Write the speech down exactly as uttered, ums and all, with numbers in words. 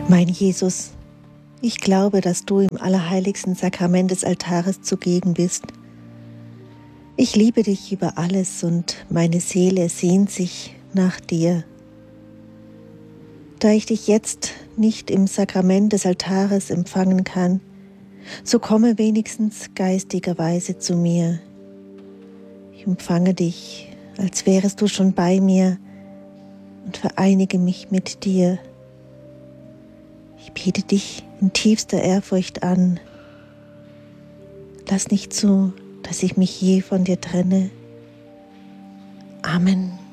Mein Jesus, ich glaube, dass du im allerheiligsten Sakrament des Altares zugegen bist. Ich liebe dich über alles und meine Seele sehnt sich nach dir. Da ich dich jetzt nicht im Sakrament des Altares empfangen kann, so komme wenigstens geistigerweise zu mir. Ich empfange dich, als wärest du schon bei mir und vereinige mich mit dir. Ich bete dich in tiefster Ehrfurcht an. Lass nicht zu, dass ich mich je von dir trenne. Amen.